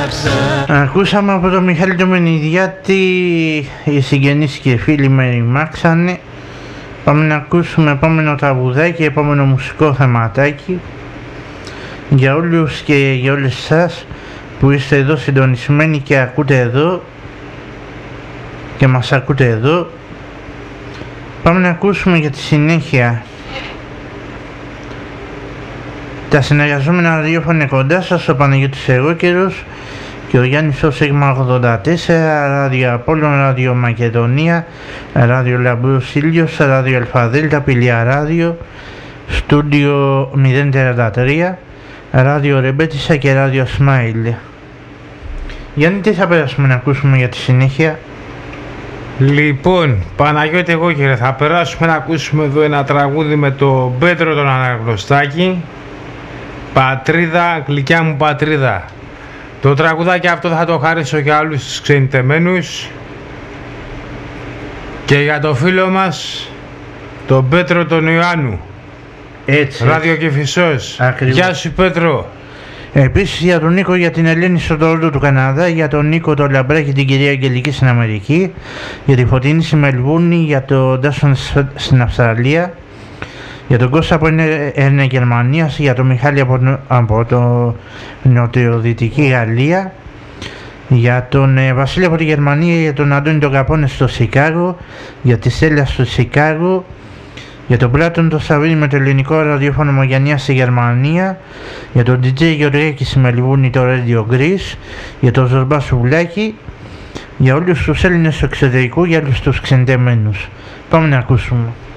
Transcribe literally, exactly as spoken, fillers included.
Ακούσαμε από τον Μιχάλη τον Μενιδιάτη, οι συγγενείς και οι φίλοι με ρημάξανε. Πάμε να ακούσουμε επόμενο τραγουδάκι, επόμενο μουσικό θεματάκι για όλους και για όλες εσάς που είστε εδώ συντονισμένοι και ακούτε εδώ και μας ακούτε εδώ. Πάμε να ακούσουμε για τη συνέχεια τα συνεργαζόμενα ραδιόφωνα κοντά σας, ο Παναγιώτης Εγώκερος και ο Γιάννης ο Σίγμα ογδόντα τέσσερα, Ράδιο Απόλλων, Ράδιο Μακεδονία, Ράδιο Λαμπρός Ήλιος, Ράδιο Αλφαδέλτα, Πηλιά Ράδιο, Στούντιο μηδέν τριάντα τρία, Ράδιο Ρεμπέτισσα και Ράδιο Σμάιλ. Γιάννη, τι θα περάσουμε να ακούσουμε για τη συνέχεια? Λοιπόν, Παναγιώτη Εγώκερε, θα περάσουμε να ακούσουμε εδώ ένα τραγούδι με τον Πέτρο τον Αναγνωστάκη, Πατρίδα, γλυκιά μου πατρίδα. Το τραγουδάκι αυτό θα το χαρίσω για όλους τους ξενιτεμένους και για το φίλο μας τον Πέτρο τον Ιωάννου. Έτσι. Ράδιο Κηφισός. Ακριβώς. Γεια σου Πέτρο. Επίσης για τον Νίκο, για την Ελένη στο Τορόντο του Καναδά, για τον Νίκο τον Λαμπρά και την κυρία Αγγελική στην Αμερική, για τη Φωτεινή στη Μελβούνι, για τον Ντάσον στην Αυστραλία, για τον Κώστα από Νέα Γερμανία, για τον Μιχάλη από, από το νοτιοδυτική Γαλλία, για τον ε, Βασίλη από τη Γερμανία, για τον Αντώνη τον Καπώνε στο Σικάγο, για τη Στέλλα στο Σικάγο, για τον Πλάτων τον Σαββίνη με το ελληνικό ραδιόφωνο Μογιαννία στη Γερμανία, για τον ντι τζέι Γεωργάκη στη Μελβούνι το Radio Greece, για τον Ζορμπά Σουβλάκη, για όλους τους Έλληνες του εξωτερικού, για όλους τους ξεντεμένους. Πάμε να ακούσουμε.